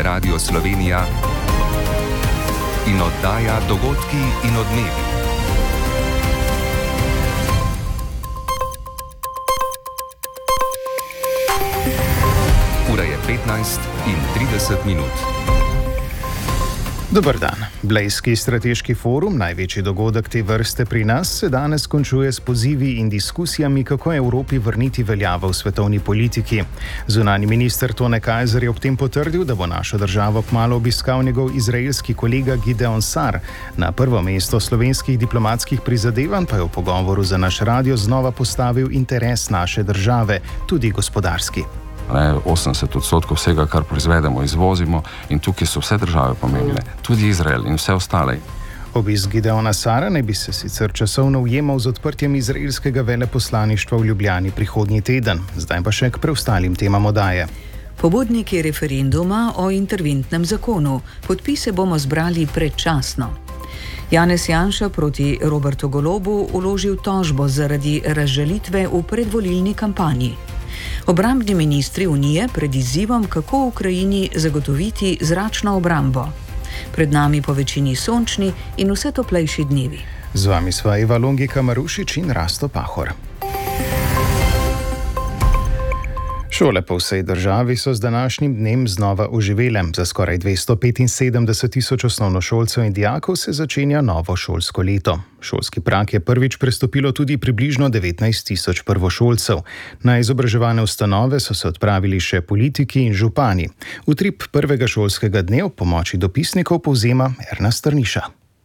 Radio Slovenija in oddaja Dogodki in odmevi. Ura je 15:30. Dober dan. Blejski strateški forum, največji dogodek te vrste pri nas, se danes končuje s pozivi in diskusijami, kako Evropi vrniti veljavo v svetovni politiki. Zunanji minister Tone Kajzer je ob tem potrdil, da bo našo državo kmalu obiskal njegov izraelski kolega Gideon Sar. Na prvo mesto slovenskih diplomatskih prizadevanj pa je v pogovoru za naš radio znova postavil interes naše države, tudi gospodarski. 80% vsega, kar proizvedemo, izvozimo in tukaj so vse države pomembne, tudi Izrael in vse ostale. Obisk Gideona Sara naj bi se sicer časovno ujemal z odprtjem izraelskega veleposlaništva v Ljubljani prihodnji teden. Zdaj pa še k preostalim temam oddaje. Pobudniki referenduma o interventnem zakonu. Podpise bomo zbrali predčasno. Janez Janša proti Robertu Golobu vložil tožbo zaradi razžalitve v predvolilni kampanji. Obrambni ministri Unije pred izzivom, kako v Ukrajini zagotoviti zračno obrambo. Pred nami po večini sončni in vse toplejši dnevi. Z vami sva Eva Longika Marušič in Rasto Pahor. Šole po vsej državi so z današnjim dnem znova oživele. Za skoraj 275 tisoč osnovnošolcev in dijakov se začenja novo šolsko leto. Šolski prag je prvič prestopilo tudi približno 19 tisoč prvošolcev. Na izobraževalne ustanove so se odpravili še politiki in župani. Utrip prvega šolskega dne ob pomoči dopisnikov povzema Erna Strniša.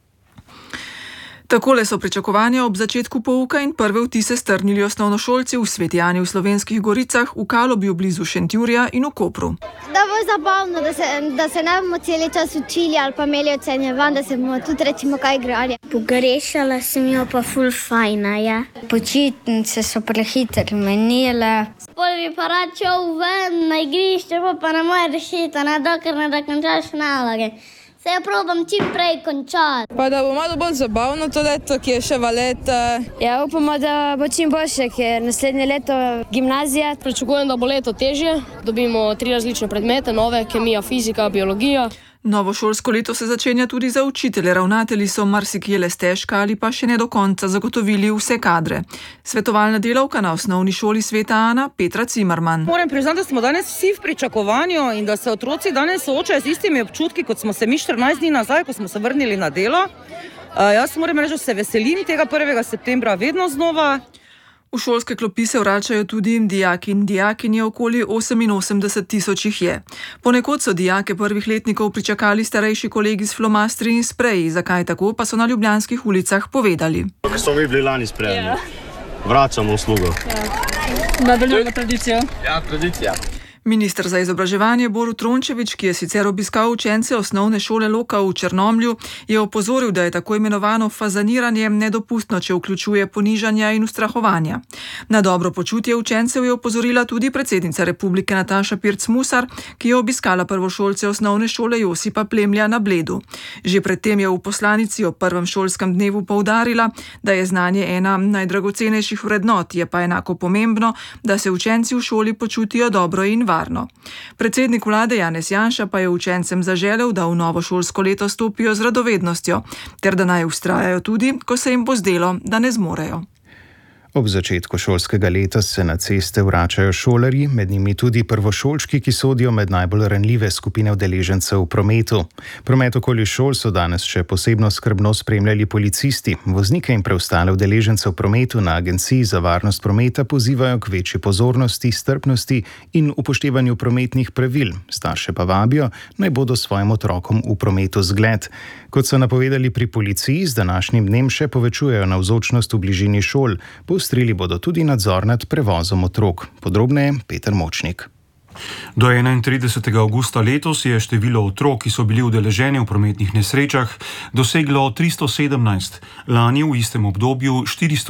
Takole so pričakovanja ob začetku pouka in prve vtise strnili osnovnošolci v Svetjani v Slovenskih Goricah, v Kalobju blizu Šentjurja in v Kopru. Da bo zabavno, da se ne bomo celi čas učili ali pa imeli ocenjevanj, da se bomo tudi recimo kaj igrali. Pogrešala sem jo pa ful fajna, ja. Počitnice so prehitro menile. Spol bi pa rad šel ven na igrišče, pa ne more rešiti, dokler ne dokončaš naloge. Se jo probam čim prej končati. Pa da bo malo bolj zabavno to leto, ki je še valet. Ja, upamo, da bo čim boljše, ker naslednje leto gimnazija. Pričakujem, da bo leto težje. Dobimo 3 različne predmete, nove, kemija, fizika, biologija. Novo šolsko leto se začenja tudi za učitelje. Ravnatelji so marsikje le stežka ali pa še ne do konca zagotovili vse kadre. Svetovalna delavka na osnovni šoli Sveta Ana, Petra Cimerman. Moram priznati, da smo danes vsi v pričakovanju in da se otroci danes soočajo z istimi občutki, kot smo se mi 14 dni nazaj, ko smo se vrnili na delo. Jaz moram reči, da se veselim tega 1. septembra vedno znova. V šolske klopi se vračajo tudi dijaki in dijakinje, okoli 88 tisoč jih je. Ponekod so dijake prvih letnikov pričakali starejši kolegi s flomastri in spreji. Zakaj tako, pa so na ljubljanskih ulicah povedali. Ker smo mi bili lani sprejeli. Vračamo uslugo. Nadaljujemo tradicijo. Ja, tradicija. Minister za izobraževanje Borut Trončević, ki je sicer obiskal učence osnovne šole Loka v Črnomlju, je opozoril, da je tako imenovano fazaniranje nedopustno, če vključuje ponižanja in ustrahovanja. Na dobro počutje učencev je opozorila tudi predsednica republike Nataša Pirc Musar, ki je obiskala prvošolce osnovne šole Josipa Plemlja na Bledu. Že predtem je v poslanici o prvem šolskem dnevu poudarila, da je znanje ena najdragocenejših vrednot, je pa enako pomembno, da se učenci v šoli počutijo dobro in varno. Predsednik vlade Janez Janša pa je učencem zaželel, da v novo šolsko leto stopijo z radovednostjo, ter da naj vztrajajo tudi, ko se jim bo zdelo, da ne zmorejo. Ob začetku šolskega leta se na ceste vračajo šolarji, med njimi tudi prvošolčki, ki sodijo med najbolj ranljive skupine udeležencev v prometu. Promet okoli šol so danes še posebno skrbno spremljali policisti. Voznike in preostale udeležence v prometu na Agenciji za varnost prometa pozivajo k večji pozornosti, strpnosti in upoštevanju prometnih pravil. Starše pa vabijo, naj bodo svojim otrokom v prometu zgled. Kot so napovedali pri policiji, z današnjim dnem še povečujejo navzočnost v bližini šol. Poostrili bodo tudi nadzor nad prevozom otrok. Podrobneje Peter Močnik. Do 31. avgusta letos je število otrok, ki so bili udeleženi v prometnih nesrečah, doseglo 317, lani v istem obdobju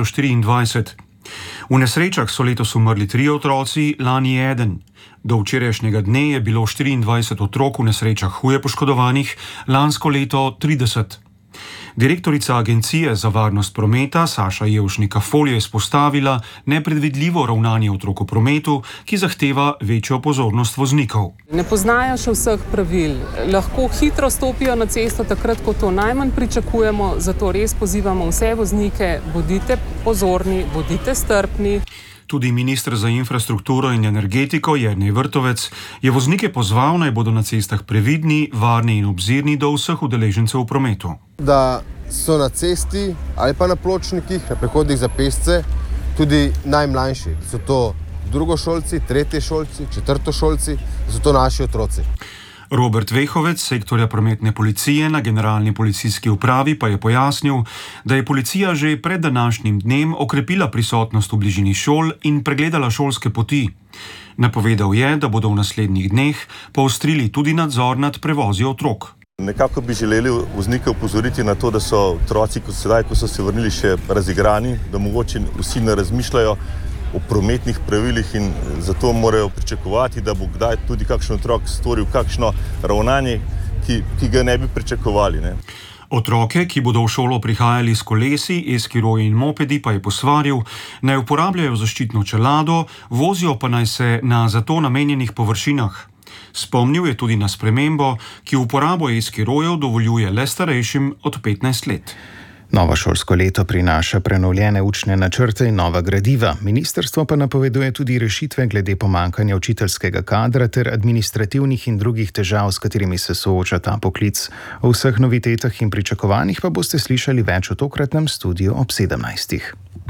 424. V nesrečah so letos umrli 3 otroci, lani 1. Do včerajšnjega dne je bilo 24 otrok v nesrečah huje poškodovanih, lansko leto 30. Direktorica Agencije za varnost prometa Saša Jevšnika-Fol je izpostavila nepredvidljivo ravnanje otrok v prometu, ki zahteva večjo pozornost voznikov. Ne poznajo še vseh pravil, lahko hitro stopijo na cesto takrat, ko to najmanj pričakujemo, zato res pozivamo vse voznike, bodite pozorni, bodite strpni. Tudi minister za infrastrukturo in energetiko Jernej Vrtovec je voznike pozval, naj bodo na cestah previdni, varni in obzirni do vseh udeležencev v prometu. Da so na cesti ali pa na pločnikih, na prehodih za pešce tudi najmlajši. So to drugošolci, tretješolci, četrtošolci, so to naši otroci. Robert Vehovec, sektorja prometne policije na Generalni policijski upravi, pa je pojasnil, da je policija že pred današnjim dnem okrepila prisotnost v bližini šol in pregledala šolske poti. Napovedal je, da bodo v naslednjih dneh poostrili tudi nadzor nad prevozi otrok. Nekako bi želeli voznike upozoriti na to, da so otroci, ko so se vrnili, še razigrani, da mogoče vsi ne razmišljajo o prometnih pravilih in zato morajo pričakovati, da bo kdaj tudi kakšen otrok storil kakšno ravnanje, ki ga ne bi pričakovali. Ne? Otroke, ki bodo v šolo prihajali s kolesi, eskiroji in mopedi, pa je posvaril, naj uporabljajo zaščitno čelado, vozijo pa naj se na zato namenjenih površinah. Spomnil je tudi na spremembo, ki uporabo eskirojev dovoljuje le starejšim od 15 let. Novo šolsko leto prinaša prenovljene učne načrte in nova gradiva. Ministrstvo pa napoveduje tudi rešitve glede pomanjkanja učiteljskega kadra ter administrativnih in drugih težav, s katerimi se sooča ta poklic. O vseh novitetah in pričakovanjih pa boste slišali več v tokratnem studiu ob 17.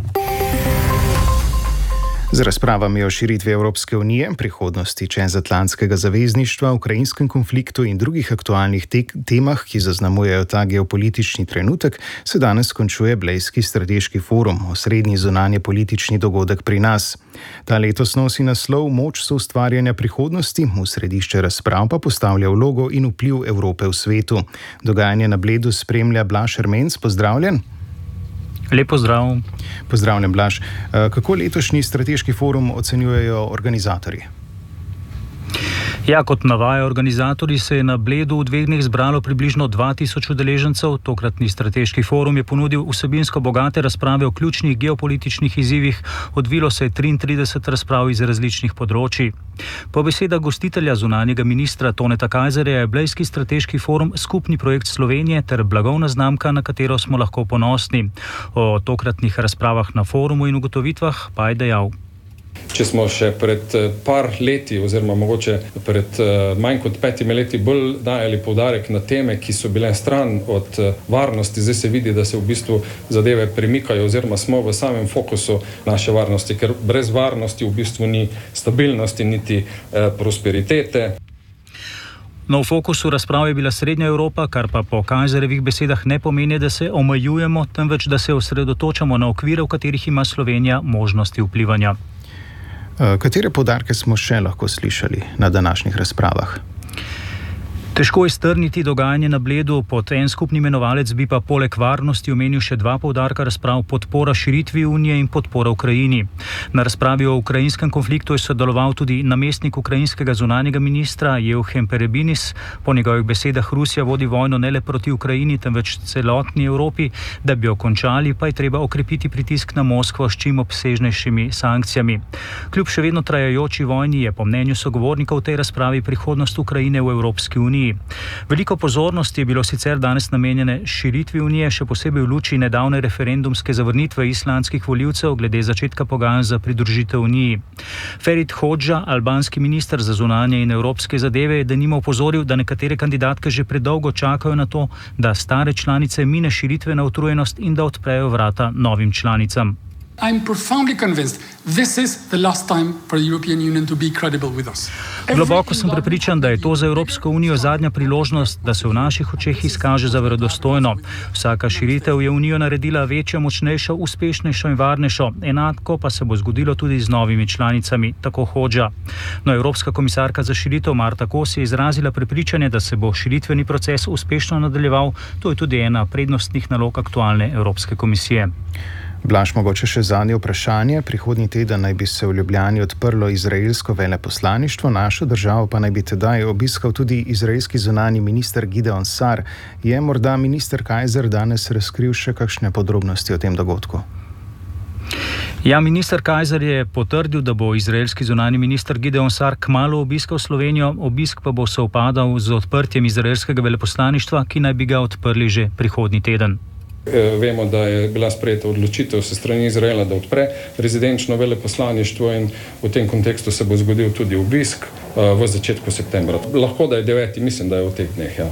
Z razpravami o širitvi Evropske unije, prihodnosti čezatlantskega zavezništva, ukrajinskem konfliktu in drugih aktualnih temah, ki zaznamujejo ta geopolitični trenutek, se danes končuje Blejski strateški forum, osrednji zunanje politični dogodek pri nas. Ta letos nosi naslov Moč soustvarjanja prihodnosti, v središče razprav pa postavlja vlogo in vpliv Evrope v svetu. Dogajanje na Bledu spremlja Blaž Ermenc, pozdravljen. Lep pozdrav. Pozdravljen, Blaž. Kako letošnji strateški forum ocenjujejo organizatorji? Ja, kot navajajo organizatorji, se je na Bledu v 2 dneh zbralo približno 2000 udeležencev. Tokratni strateški forum je ponudil vsebinsko bogate razprave o ključnih geopolitičnih izzivih. Odvilo se je 33 razprav iz različnih področij. Po besedah gostitelja zunanjega ministra Toneta Kajzerja je Blejski strateški forum skupni projekt Slovenije ter blagovna znamka, na katero smo lahko ponosni. O tokratnih razpravah na forumu in ugotovitvah pa je dejal. Če smo še pred par leti, oziroma mogoče pred manj kot 5 leti bolj dajali poudarek na teme, ki so bile stran od varnosti, zdaj se vidi, da se v bistvu zadeve premikajo oziroma smo v samem fokusu naše varnosti, ker brez varnosti v bistvu ni stabilnosti niti prosperitete. No, v fokusu razprave je bila Srednja Evropa, kar pa po Kajzerjevih besedah ne pomeni, da se omejujemo, temveč da se osredotočamo na okvire, v katerih ima Slovenija možnosti vplivanja. Katere poudarke smo še lahko slišali na današnjih razpravah? Težko je strniti dogajanje na Bledu, pod en skupni imenovalec bi pa poleg varnosti omenil še 2 poudarka razprav: podpora širitvi Unije in podpora Ukrajini. Na razpravi o ukrajinskem konfliktu je sodeloval tudi namestnik ukrajinskega zunanjega ministra Jevhen Perebinis. Po njegovih besedah Rusija vodi vojno ne le proti Ukrajini, temveč celotni Evropi. Da bi jo končali, pa je treba okrepiti pritisk na Moskvo s čim obsežnejšimi sankcijami. Kljub še vedno trajajoči vojni je po mnenju sogovornikov v tej razpravi prihodnost Ukrajine v Evropski uniji. Veliko pozornosti je bilo sicer danes namenjene širitvi Unije, še posebej v luči nedavne referendumske zavrnitve islandskih volivcev glede začetka pogajanj za pridružitev Uniji. Ferit Hodža, albanski minister za zunanje in evropske zadeve, je denimo opozoril, da nekatere kandidatke že predolgo čakajo na to, da stare članice mine širitvena utrujenost in da odprejo vrata novim članicam. I'm profoundly convinced this is the last time for the European Union to be credible with us. Globoko sem prepričan, da je to za Evropsko unijo zadnja priložnost, da se v naših očeh izkaže za verodostojno. Vsaka širitev je Unijo naredila večjo, močnejšo, uspešnejšo in varnejšo. Enako pa se bo zgodilo tudi z novimi članicami, tako Hodža. No, Evropska komisarka za širitev Marta Kos je izrazila prepričanje, da se bo širitveni proces uspešno nadaljeval. To je tudi ena prednostnih nalog aktualne Evropske komisije. Blaž, mogoče še zadnje vprašanje. Prihodnji teden naj bi se v Ljubljani odprlo izraelsko veleposlaništvo, našo državo pa naj bi tedaj obiskal tudi izraelski zunanji minister Gideon Sar. Je morda minister Kajzer danes razkril še kakšne podrobnosti o tem dogodku? Ja, minister Kajzer je potrdil, da bo izraelski zunanji minister Gideon Sar kmalu obiskal Slovenijo, obisk pa bo sovpadal z odprtjem izraelskega veleposlaništva, ki naj bi ga odprli že prihodnji teden. Vemo, da je bila sprejeta odločitev se strani Izraela, da odpre rezidenčno veleposlaništvo in v tem kontekstu se bo zgodil tudi obisk v začetku septembra. Lahko da je 9. mislim, da je v teh dneh, ja.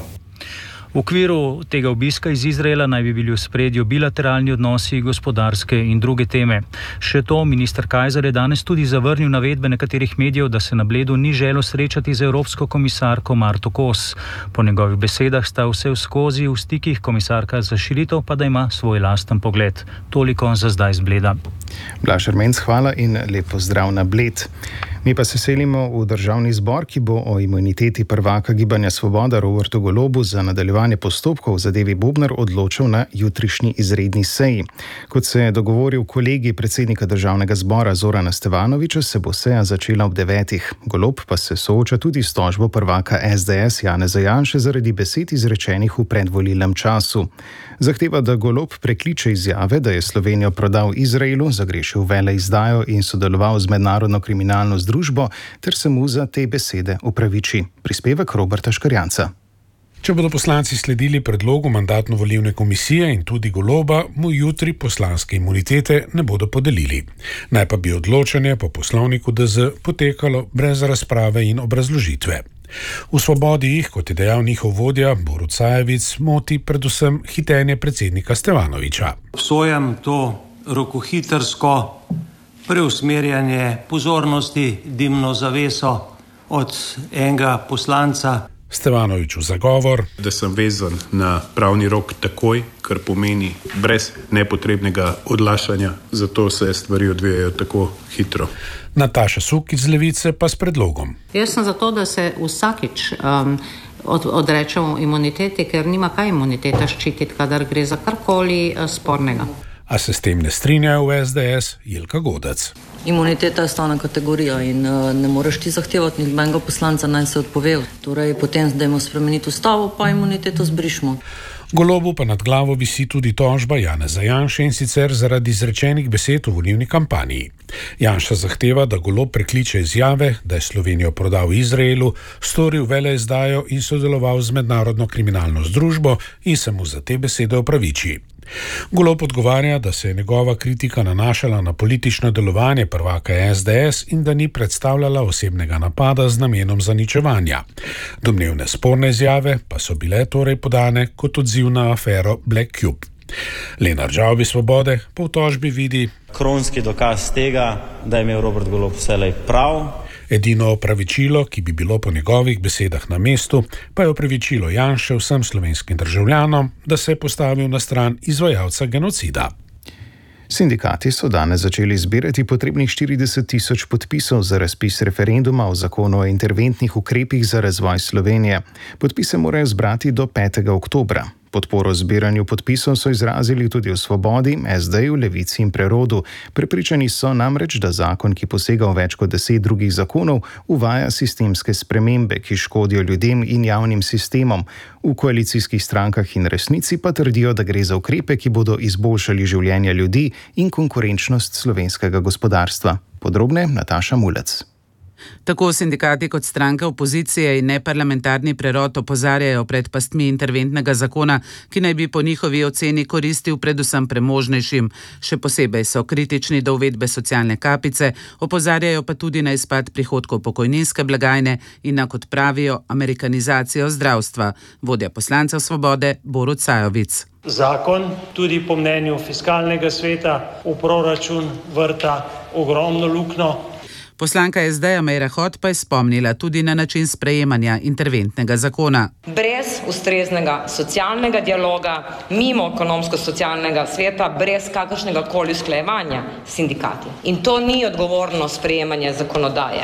V okviru tega obiska iz Izraela naj bi bili v ospredju bilateralni odnosi, gospodarske in druge teme. Še to, minister Kajzer je danes tudi zavrnil navedbe nekaterih medijev, da se na Bledu ni želel srečati z evropsko komisarko Marto Kos. Po njegovih besedah sta vse skozi v stikih, komisarka za širitev pa da ima svoj lasten pogled. Toliko za zdaj z Bleda. Blaž Ermenc, hvala in lep pozdrav na Bled. Mi pa se selimo v državni zbor, ki bo o imuniteti prvaka Gibanja Svoboda Robertu Golobu za nadaljevanje postopkov v zadevi Bobnar odločil na jutrišnji izredni seji. Kot se je dogovoril kolegi predsednika državnega zbora Zorana Stevanoviča, se bo seja začela ob 9. Golob pa se sooča tudi s tožbo prvaka SDS Janeza Janše zaradi besed izrečenih v predvolilnem času. Zahteva, da Golob prekliče izjave, da je Slovenijo prodal Izraelu, zagrešil veleizdajo in sodeloval z mednarodno kriminalno združbo, ter se mu za te besede opraviči. Prispevek Roberta Škarjanca. Če bodo poslanci sledili predlogu mandatno-volilne komisije in tudi Goloba, mu jutri poslanske imunitete ne bodo podelili. Naj pa bi odločanje po poslovniku DZ potekalo brez razprave in obrazložitve. V Svobodi jih, kot je dejal njihov vodja Borut Sajovic, moti predvsem hitenje predsednika Stevanoviča. Obsojam to rokohitrsko preusmerjanje pozornosti, dimno zaveso od enega poslanca. Stevanovič v zagovor, da sem vezan na pravni rok takoj, kar pomeni brez nepotrebnega odlašanja, zato se stvari odvijajo tako hitro. Nataša Sukič z Levice pa s predlogom. Jaz sem zato, da se vsakič odrečemo imuniteti, ker nima kaj imuniteta ščititi, kadar gre za karkoli spornega. A se s tem ne strinjajo v SDS Jelka Godec. Imuniteta je stalna kategorija in ne moreš ti zahtevati nobenega poslanca naj se odpove. Torej, potem dajmo spremeniti ustavo, pa imuniteto zbrišmo. Golobu pa nad glavo visi tudi tožba Janeza Janše, in sicer zaradi izrečenih besed v volilni kampanji. Janša zahteva, da Golob prekliče izjave, da je Slovenijo prodal Izraelu, storil veleizdajo in sodeloval z mednarodno kriminalno združbo in se mu za te besede opraviči. Golob odgovarja, da se je njegova kritika nanašala na politično delovanje prvaka SDS in da ni predstavljala osebnega napada z namenom zaničevanja. Domnevne sporne izjave pa so bile torej podane kot odziv na afero Black Cube. Lenart Žavbi Svobode po tožbi vidi kronski dokaz tega, da je imel Robert Golob vselej prav. Edino opravičilo, ki bi bilo po njegovih besedah na mestu, pa je opravičilo Janše vsem slovenskim državljanom, da se je postavil na stran izvajalca genocida. Sindikati so danes začeli zbirati potrebnih 40.000 podpisov za razpis referenduma o zakonu o interventnih ukrepih za razvoj Slovenije. Podpise morajo zbrati do 5. oktobra. Podporo zbiranju podpisov so izrazili tudi v Svobodi, SD-ju, Levici in Prerodu. Prepričani so namreč, da zakon, ki posega v več kot 10 drugih zakonov, uvaja sistemske spremembe, ki škodijo ljudem in javnim sistemom. V koalicijskih strankah in Resnici pa trdijo, da gre za ukrepe, ki bodo izboljšali življenja ljudi in konkurenčnost slovenskega gospodarstva. Podrobne Nataša Mulec. Tako sindikati kot stranke opozicije in neparlamentarni Prerod opozarjajo pred pastmi interventnega zakona, ki naj bi po njihovi oceni koristil predvsem premožnejšim. Še posebej so kritični do uvedbe socialne kapice, opozarjajo pa tudi na izpad prihodkov pokojninske blagajne in na, kot pravijo, amerikanizacijo zdravstva. Vodja poslancev Svobode Borut Sajovic. Zakon tudi po mnenju fiskalnega sveta v proračun vrta ogromno luknjo. Poslanka SD-ja Meira Hot pa je spomnila tudi na način sprejemanja interventnega zakona. Brez ustreznega socialnega dialoga, mimo ekonomsko-socialnega sveta, brez kakršnega koli usklajevanja s sindikati. In to ni odgovorno sprejemanje zakonodaje.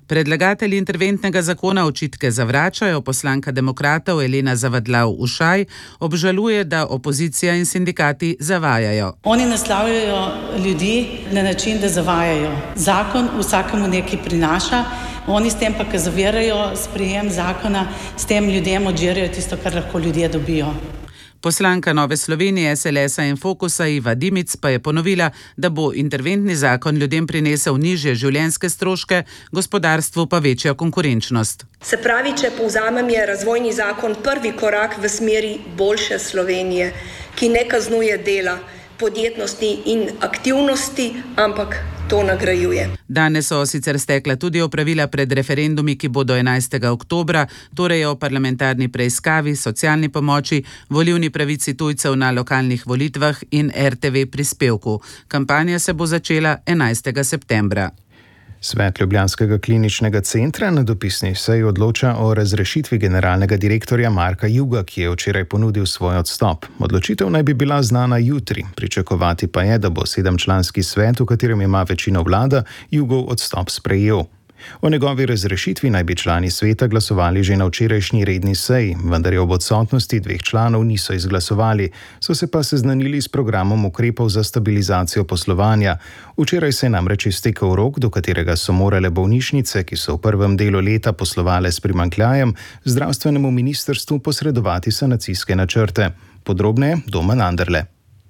Predlagatelji interventnega zakona očitke zavračajo, poslanka demokratov Elena Zavadlav-Ušaj obžaluje, da opozicija in sindikati zavajajo. Oni naslavljajo ljudi na način, da zavajajo. Zakon vsakemu nekaj prinaša, oni s tem pa, ki zavirajo sprejem zakona, s tem ljudem odžirajo tisto, kar lahko ljudje dobijo. Poslanka Nove Slovenije, SLS-a in Fokusa Iva Dimic pa je ponovila, da bo interventni zakon ljudem prinesel nižje življenjske stroške, gospodarstvu pa večjo konkurenčnost. Se pravi, če povzamem, je razvojni zakon prvi korak v smeri boljše Slovenije, ki ne kaznuje dela, podjetnosti in aktivnosti, ampak to nagrajuje. Danes so sicer stekla tudi opravila pred referendumi, ki bodo 11. oktobra, torej o parlamentarni preiskavi, socialni pomoči, volilni pravici tujcev na lokalnih volitvah in RTV prispevku. Kampanja se bo začela 11. septembra. Svet Ljubljanskega kliničnega centra na dopisni seji odloča o razrešitvi generalnega direktorja Marka Juga, ki je včeraj ponudil svoj odstop. Odločitev naj bi bila znana jutri. Pričakovati pa je, da bo 7-članski svet, v katerem ima večino vlada, Jugov odstop sprejel. O njegovi razrešitvi naj bi člani sveta glasovali že na včerajšnji redni seji, vendar je ob odsotnosti 2 članov niso izglasovali, so se pa seznanili s programom ukrepov za stabilizacijo poslovanja. Včeraj se je namreč iztekel rok, do katerega so morale bolnišnice, ki so v prvem delu leta poslovale s primanjkljajem, zdravstvenemu ministrstvu posredovati sanacijske načrte. Podrobneje Domen Anderle.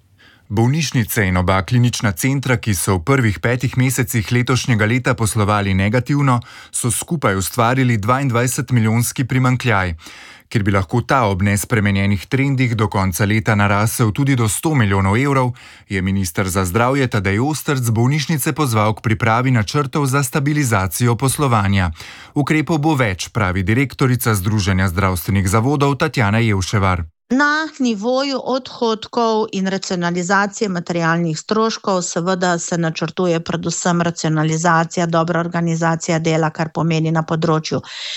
Bolnišnice in oba klinična centra, ki so v prvih 5 mesecih letošnjega leta poslovali negativno, so skupaj ustvarili 22-milijonski primanjkljaj. Ker bi lahko ta ob nespremenjenih trendih do konca leta narasel tudi do 100 milijonov evrov, je minister za zdravje Tadej Ostrc bolnišnice pozval k pripravi načrtov za stabilizacijo poslovanja. Ukrepov bo več, pravi direktorica Združenja zdravstvenih zavodov Tatjana Jevševar. Na nivoju odhodkov in racionalizacije materialnih stroškov seveda se načrtuje predvsem racionalizacija, dobra organizacija dela, kar pomeni na področju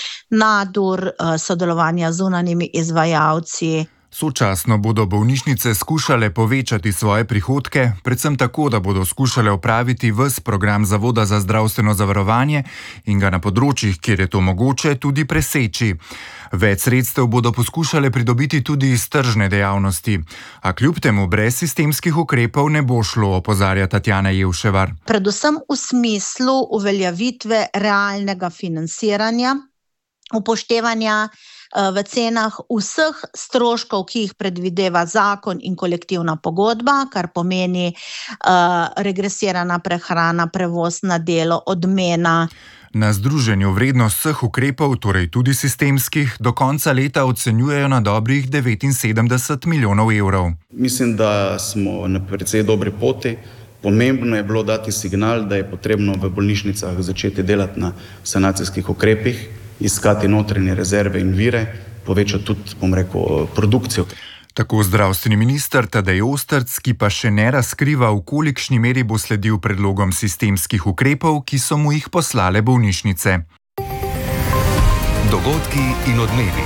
nadur, sodelovanja z zunanjimi izvajalci. Sočasno bodo bolnišnice skušale povečati svoje prihodke, predvsem tako, da bodo skušale opraviti ves program Zavoda za zdravstveno zavarovanje in ga na področjih, kjer je to mogoče, tudi preseči. Več sredstev bodo poskušale pridobiti tudi iz tržne dejavnosti, a kljub temu brez sistemskih ukrepov ne bo šlo, opozarja Tatjana Jevševar. Predvsem v smislu uveljavitve realnega financiranja, upoštevanja v cenah vseh stroškov, ki jih predvideva zakon in kolektivna pogodba, kar pomeni regresirana prehrana, prevoz na delo, odmena. Na združenju vrednost vseh ukrepov, torej tudi sistemskih, do konca leta ocenjujejo na dobrih 79 milijonov evrov. Mislim, da smo na precej dobri poti. Pomembno je bilo dati signal, da je potrebno v bolnišnicah začeti delati na sanacijskih ukrepih, iskati notranje rezerve in vire, povečati tudi, produkcijo. Tako zdravstveni minister Tadej Ostrc, ki pa še ne razkriva, v kolikšni meri bo sledil predlogom sistemskih ukrepov, ki so mu jih poslale bolnišnice. Dogodki in odmevi.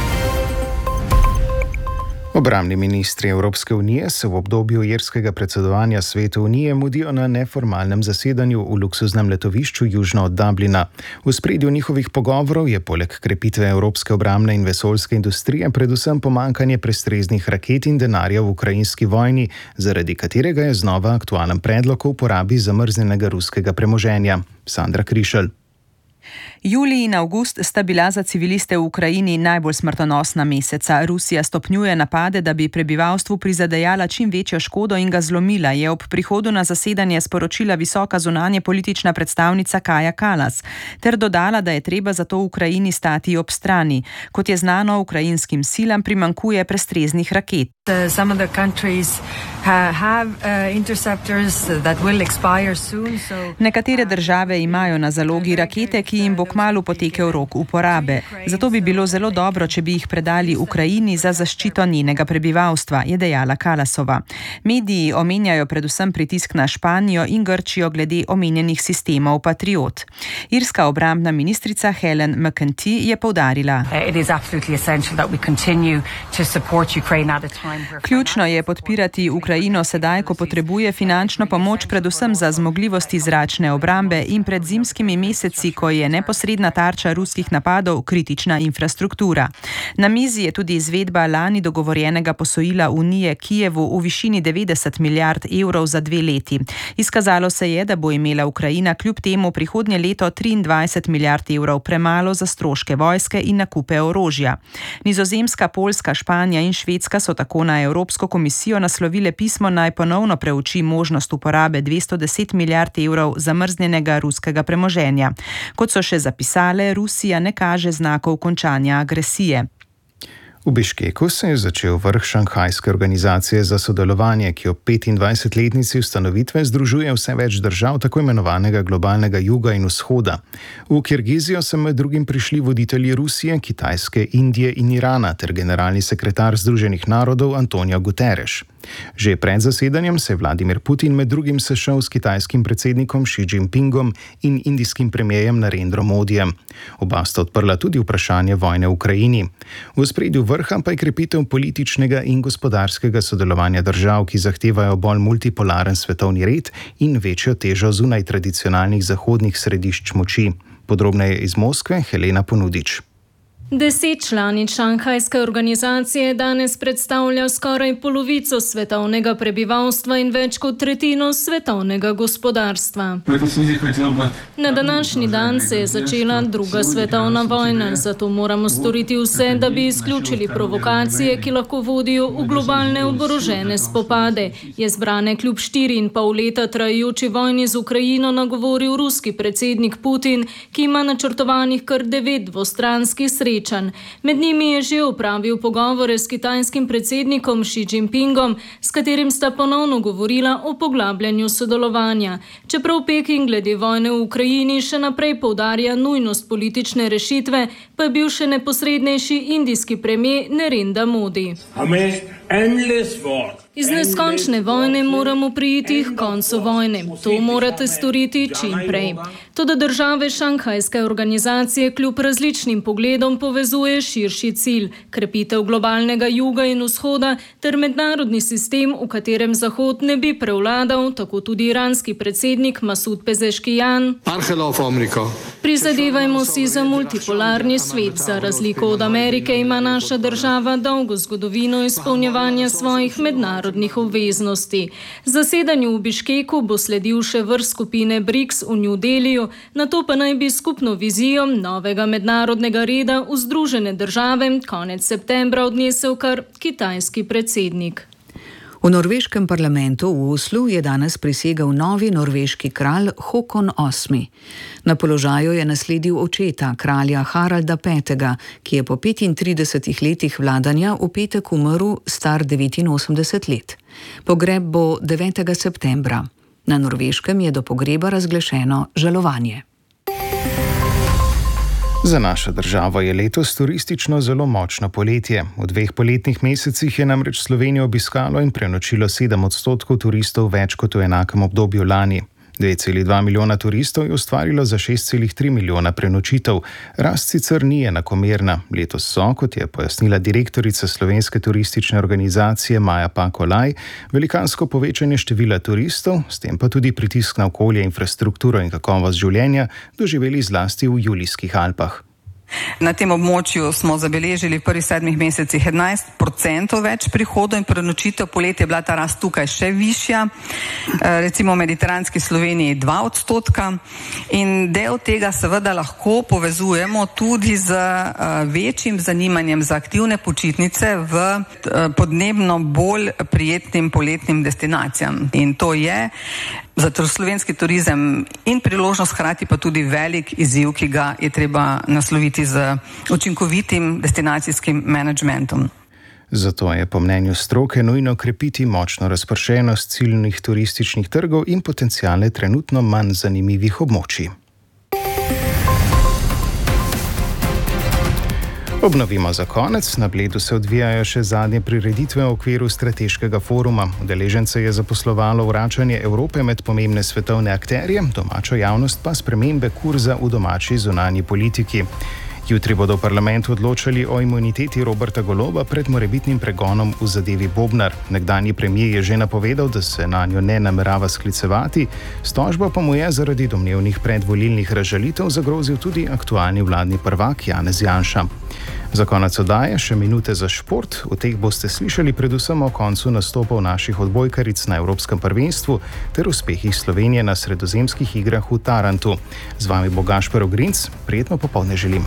Obrambni ministri Evropske unije se v obdobju irskega predsedovanja Svetu unije mudijo na neformalnem zasedanju v luksuznem letovišču južno od Dublina. V ospredju njihovih pogovorov je poleg krepitve evropske obrambne in vesoljske industrije predvsem pomanjkanje prestreznih raket in denarja v ukrajinski vojni, zaradi katerega je znova aktualen predlog o uporabi zamrznjenega ruskega premoženja. Sandra Krišelj. Julij in avgust sta bila za civiliste v Ukrajini najbolj smrtonosna meseca. Rusija stopnjuje napade, da bi prebivalstvu prizadejala čim večjo škodo in ga zlomila, je ob prihodu na zasedanje sporočila visoka zunanje politična predstavnica Kaja Kalas, ter dodala, da je treba zato v Ukrajini stati ob strani. Kot je znano, ukrajinskim silam primanjkuje prestreznih raket. Nekatere države imajo na zalogi rakete, ki jim bo kmalu potekel rok uporabe. Zato bi bilo zelo dobro, če bi jih predali Ukrajini za zaščito njenega prebivalstva, je dejala Kalasova. Mediji omenjajo predvsem pritisk na Španijo in Grčijo glede omenjenih sistemov Patriot. Irska obrambna ministrica Helen McEntee je poudarila: ključno je podpirati Ukrajino sedaj, ko potrebuje finančno pomoč predvsem za zmogljivosti zračne obrambe in pred zimskimi meseci, ko je neposredno neposredna tarča ruskih napadov kritična infrastruktura. Na mizi je tudi izvedba lani dogovorjenega posojila Unije Kijevu v višini 90 milijard evrov za 2 leti. Izkazalo se je, da bo imela Ukrajina kljub temu prihodnje leto 23 milijard evrov premalo za stroške vojske in nakupe orožja. Nizozemska, Poljska, Španija in Švedska so tako na Evropsko komisijo naslovile pismo, naj ponovno preuči možnost uporabe 210 milijard evrov zamrznjenega ruskega premoženja. Kot so še zapisale, Rusija ne kaže znakov končanja agresije. V Biškeku se je začel vrh Šanghajske organizacije za sodelovanje, ki ob 25-letnici ustanovitve združuje vse več držav tako imenovanega globalnega juga in vzhoda. V Kirgizijo so med drugim prišli voditelji Rusije, Kitajske, Indije in Irana ter generalni sekretar Združenih narodov Antonio Guterres. Že pred zasedanjem se je Vladimir Putin med drugim sešel s kitajskim predsednikom Xi Jinpingom in indijskim premijerjem Narendrom Modijem. Oba sta odprla tudi vprašanje vojne v Ukrajini. V ospredju vrha pa je krepitev političnega in gospodarskega sodelovanja držav, ki zahtevajo bolj multipolaren svetovni red in večjo težo zunaj tradicionalnih zahodnih središč moči. Podrobneje iz Moskve Helena Ponudič. 10 članic Šanghajske organizacije danes predstavlja skoraj polovico svetovnega prebivalstva in več kot tretjino svetovnega gospodarstva. Na današnji dan se je začela druga svetovna vojna, zato moramo storiti vse, da bi izključili provokacije, ki lahko vodijo v globalne oborožene spopade, je zbrane kljub 4,5 leta trajajoči vojni z Ukrajino nagovoril ruski predsednik Putin, ki ima načrtovanih kar 9 dvostranskih srečanj. Med njimi je že opravil pogovore s kitajskim predsednikom Xi Jinpingom, s katerim sta ponovno govorila o poglabljanju sodelovanja. Čeprav Peking glede vojne v Ukrajini še naprej poudarja nujnost politične rešitve, pa je bil še neposrednejši indijski premier Narendra Modi. Iz neskončne vojne moramo priti k koncu vojne. To morate storiti čim prej. Toda države Šanghajske organizacije kljub različnim pogledom povezuje širši cilj, krepitev globalnega juga in vzhoda ter mednarodni sistem, v katerem Zahod ne bi prevladal, tako tudi iranski predsednik Masud Pezeškijan. Prizadevajmo si za multipolarni svet. Za razliko od Amerike ima naša država dolgo zgodovino izpolnjevanja svojih mednarodnih obveznosti. Zasedanju v Biškeku bo sledil še vrh skupine BRICS v New Delhiju, nato pa naj bi skupno vizijo novega mednarodnega reda v Združene države konec septembra odnesel kar kitajski predsednik. V norveškem parlamentu v Oslu je danes prisegel novi norveški kralj Håkon VIII. Na položaju je nasledil očeta, kralja Haralda V., ki je po 35 letih vladanja v petek umrl star 89 let. Pogreb bo 9. septembra. Na Norveškem je do pogreba razglašeno žalovanje. Za našo državo je letos turistično zelo močno poletje. V 2 poletnih mesecih je namreč Slovenijo obiskalo in prenočilo 7% turistov več kot v enakem obdobju lani. 2,2 milijona turistov je ustvarilo za 6,3 milijona prenočitev. Rast sicer ni enakomerna. Letos so, kot je pojasnila direktorica Slovenske turistične organizacije Maja Pakolaj, velikansko povečanje števila turistov, s tem pa tudi pritisk na okolje, infrastrukturo in kakovost življenja, doživeli zlasti v Julijskih Alpah. Na tem območju smo zabeležili v prvih 7 mesecih 11% več prihodov in prenočitev. Poletje je bila ta rast tukaj še višja, recimo v mediteranski Sloveniji 2%. In del tega seveda lahko povezujemo tudi z večjim zanimanjem za aktivne počitnice v podnebno bolj prijetnim poletnim destinacijam. In to je za slovenski turizem in priložnost, hkrati pa tudi velik izziv, ki ga je treba nasloviti z učinkovitim destinacijskim menedžmentom. Zato je po mnenju stroke nujno krepiti močno razpršenost ciljnih turističnih trgov in potenciale trenutno manj zanimivih območij. Obnovimo za konec. Na Bledu se odvijajo še zadnje prireditve v okviru strateškega foruma. Udeležence je zaposlovalo vračanje Evrope med pomembne svetovne akterje, domačo javnost pa spremembe kurza v domači zunanji politiki. Jutri bodo v parlamentu odločali o imuniteti Roberta Goloba pred morebitnim pregonom v zadevi Bobnar. Nekdanji premijer je že napovedal, da se na njo ne namerava sklicevati, s tožbo pa mu je zaradi domnevnih predvolilnih razžalitev zagrozil tudi aktualni vladni prvak Janez Janša. Za konec oddaje še minute za šport. V teh boste slišali predvsem o koncu nastopov naših odbojkaric na Evropskem prvenstvu ter uspehih Slovenije na sredozemskih igrah v Tarantu. Z vami bo Gašper Ogrinc, prijetno popoldne želim.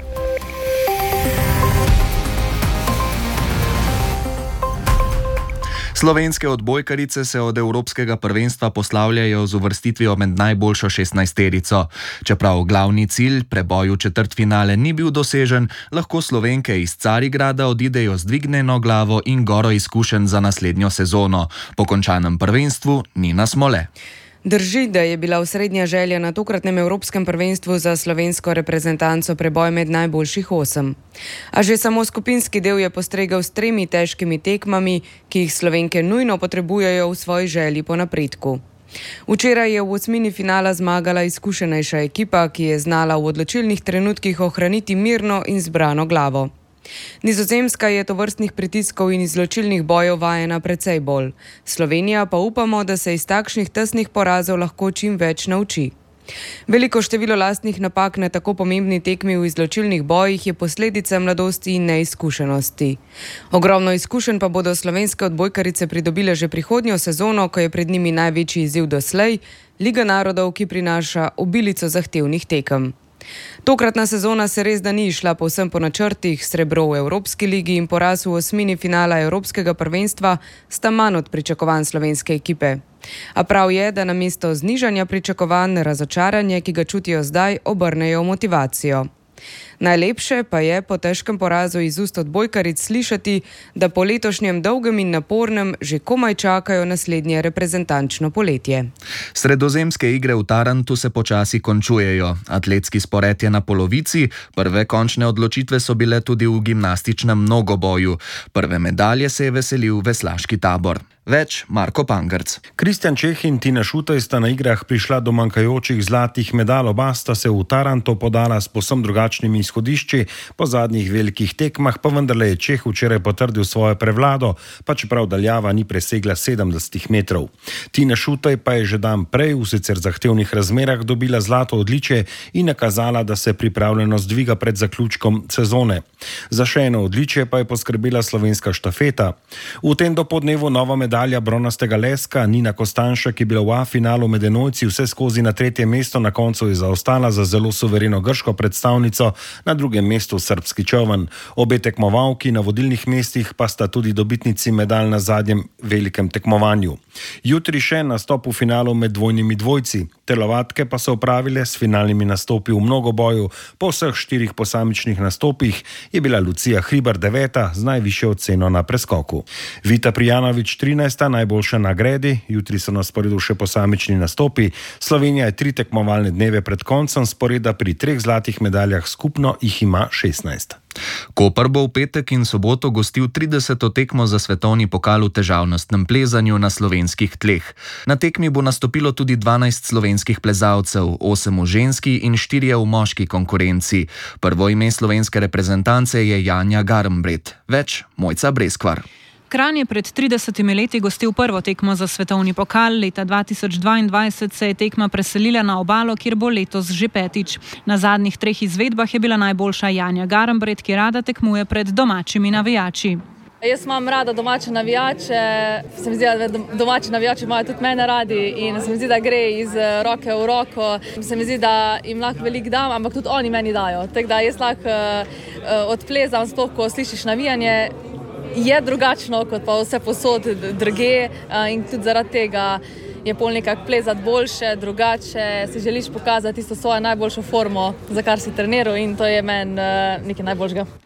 Slovenske odbojkarice se od Evropskega prvenstva poslavljajo z uvrstitvijo med najboljšo 16-terico. Čeprav glavni cilj, preboj v četrtfinale, ni bil dosežen, lahko Slovenke iz Carigrada odidejo z dvignjeno glavo in goro izkušenj za naslednjo sezono. Po končanem prvenstvu Nina Smole. Drži, da je bila osrednja želja na tokratnem Evropskem prvenstvu za slovensko reprezentanco preboj med najboljših 8. A že samo skupinski del je postregel s 3 težkimi tekmami, ki jih Slovenke nujno potrebujejo v svoji želji po napredku. Včeraj je v osmini finala zmagala izkušenejša ekipa, ki je znala v odločilnih trenutkih ohraniti mirno in zbrano glavo. Nizozemska je tovrstnih pritiskov in izločilnih bojev vajena precej bolj. Slovenija pa upamo, da se iz takšnih tesnih porazov lahko čim več nauči. Veliko število lastnih napak na tako pomembni tekmi v izločilnih bojih je posledica mladosti in neizkušenosti. Ogromno izkušenj pa bodo slovenske odbojkarice pridobile že prihodnjo sezono, ko je pred njimi največji izziv doslej, Liga narodov, ki prinaša obilico zahtevnih tekem. Tokratna sezona se res da ni išla povsem po načrtih, srebro v Evropski ligi in poraz v osmini finala Evropskega prvenstva sta manj od pričakovanj slovenske ekipe. A prav je, da namesto znižanja pričakovanj razočaranje, ki ga čutijo zdaj, obrnejo v motivacijo. Najlepše pa je po težkem porazu iz ust odbojkaric slišati, da po letošnjem dolgem in napornem že komaj čakajo naslednje reprezentančno poletje. Sredozemske igre v Tarantu se počasi končujejo. Atletski spored je na polovici, prve končne odločitve so bile tudi v gimnastičnem mnogoboju. Prve medalje se je veselil veslaški tabor. Več Marko Pangrc. Kristjan Čeh in Tina Šutej sta na igrah prišla do manjkajočih zlatih medalj, oba sta se v Taranto podala s povsem drugačnimi izhodišči, po zadnjih velikih tekmah pa vendarle je Čeh včeraj potrdil svojo prevlado, pa čeprav daljava ni presegla 70 metrov. Tina Šutej pa je že dan prej v sicer zahtevnih razmerah dobila zlato odličje in nakazala, da se pripravljenost dviga pred zaključkom sezone. Za še eno odličje pa je poskrbela slovenska štafeta. V tem dopoldnevu nova medalja bronastega leska, Nina Kostanjšek, ki je bila v A-finalu med enojci vse skozi na 3. mesto, na koncu je zaostala za zelo suvereno grško predstavnico, na 2. mestu srbski čoln. Obe tekmovalki na vodilnih mestih pa sta tudi dobitnici medalj na zadnjem velikem tekmovanju. Jutri še nastop v finalu med dvojnimi dvojci. Telovadke pa so opravile s finalnimi nastopi v mnogoboju. Po vseh 4 posamičnih nastopih je bila Lucija Hribar 9. z najvišjo oceno na preskoku. Vita Prijanović 13. najboljša na gredi, jutri so na sporedu še posamični nastopi. Slovenija je 3 tekmovalne dneve pred koncem sporeda, pri 3 zlatih medaljah skupno jih ima 16. Koper bo v petek in soboto gostil 30. tekmo za svetovni pokal v težavnostnem plezanju na slovenskih tleh. Na tekmi bo nastopilo tudi 12 slovenskih plezalcev, 8 v ženski in 4 v moški konkurenci. Prvo ime slovenske reprezentance je Janja Garnbret. Več Mojca Breskvar. Kranj je pred 30 leti gostil prvo tekmo za svetovni pokal, leta 2022 se je tekma preselila na obalo, kjer bo letos že 5. Na zadnjih 3 izvedbah je bila najboljša Janja Garnbret, ki rada tekmuje pred domačimi navijači. Jaz imam rada domače navijače, se mi zdi, da domači navijači imajo tudi mene radi in se mi zdi, da gre iz roke v roko. Se mi zdi, da jim lahko veliko dam, ampak tudi oni meni dajo. Tako da jaz lahko odplezam, sploh ko slišiš navijanje, je drugačno kot pa vse posod druge in tudi zaradi tega je pol nekako plezati boljše, drugače, si želiš pokazati tisto svojo najboljšo formo, za kar si treniral in to je meni nekaj najboljšega.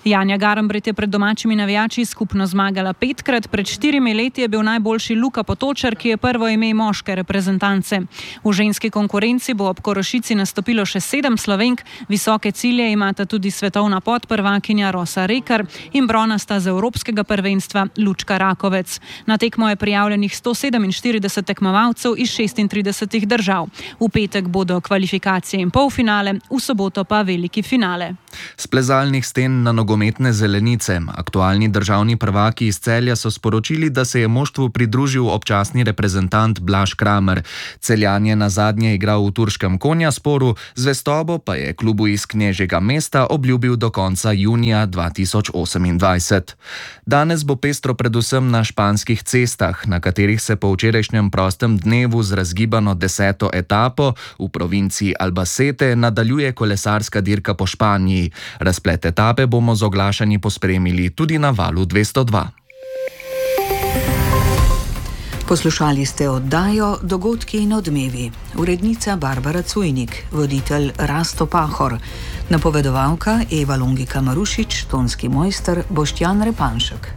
Janja Garambret je pred domačimi navijači skupno zmagala 5-krat, pred 4 leti je bil najboljši Luka Potočar, ki je prvo ime moške reprezentance. V ženski konkurenci bo ob Korošici nastopilo še 7 Slovenk, visoke cilje imata tudi svetovna podprvakinja Rosa Rekar in bronasta z evropskega prvenstva Lučka Rakovec. Na tekmo je prijavljenih 147 tekmovalcev iz 36 držav. V petek bodo kvalifikacije in polfinale, v soboto pa veliki finale. S plezalnih sten na nogometne zelenice. Aktualni državni prvaki iz Celja so sporočili, da se je moštvu pridružil občasni reprezentant Blaž Kramer. Celjan je nazadnje igral v turškem Konjasporu, zvestobo pa je klubu iz Knežjega mesta obljubil do konca junija 2028. Danes bo pestro predvsem na španskih cestah, na katerih se po včerajšnjem prostem dnevu z razgibano 10. etapo v provinciji Albacete nadaljuje kolesarska dirka po Španiji. Razplet etape bomo z oglašanji pospremili tudi na Valu 202. Poslušali ste oddajo Dogodki in odmevi. Urednica Barbara Cujnik, voditelj Rasto Pahor, napovedovalka Eva Longika Marušič, tonski mojster Boštjan Repanšek.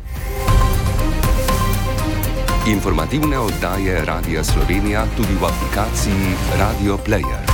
Informativne oddaje Radia Slovenija tudi v aplikaciji Radio Player.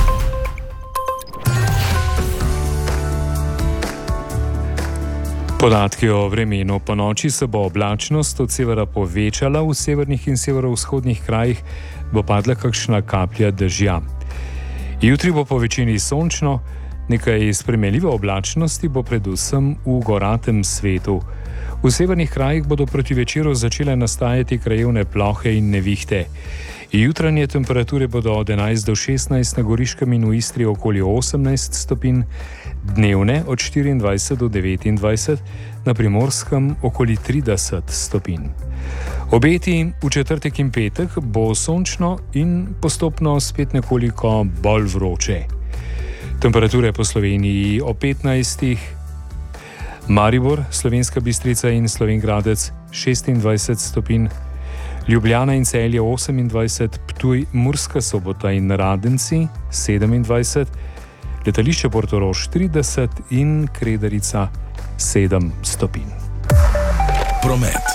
Podatki o vremenu. Po noči se bo oblačnost od severa povečala, v severnih in severovzhodnih krajih bo padla kakšna kaplja dežja. Jutri bo po večini sončno, nekaj spremenljive oblačnosti bo predvsem v goratem svetu. V severnih krajih bodo proti večeru začele nastajati krajevne plohe in nevihte. Jutranje temperature bodo od 11 do 16, na Goriškem in v Istri okoli 18 stopinj, dnevne od 24 do 29, na Primorskem okoli 30 stopinj. Obeti v četrtek in petek bo sončno in postopno spet nekoliko bolj vroče. Temperature po Sloveniji o 15, Maribor, Slovenska Bistrica in Slovenj Gradec 26 stopinj, Ljubljana in Celje 28, Ptuj, Murska Sobota in Radenci 27, letališče Portorož 30 in Kredarica 7 stopinj. Promet.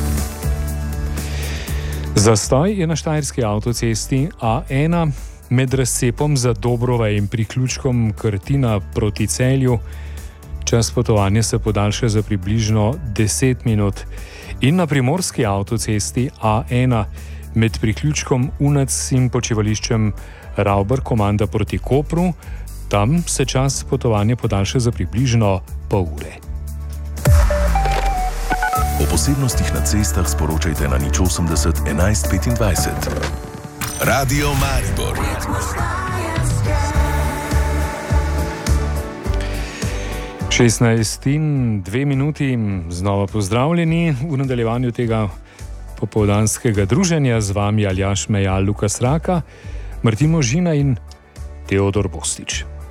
Zastoj je na štajerski avtocesti A1 med razcepom za Dobrove in priključkom Krtina proti Celju. Čas potovanja se podaljša za približno 10 minut. In na primorski avtocesti A1 med priključkom Unac in počivališčem Ravbar komanda proti Kopru, tam se čas potovanja podaljša za približno pol ure. O posebnostih na cestah sporočajte na 080 11 25. Radio Maribor. Šestnajst in 2 minuti, znova pozdravljeni v nadaljevanju tega popoldanskega druženja. Z vami Aljaž Mejal, Lukas Raka, Martin Možina in Teodor Bostič.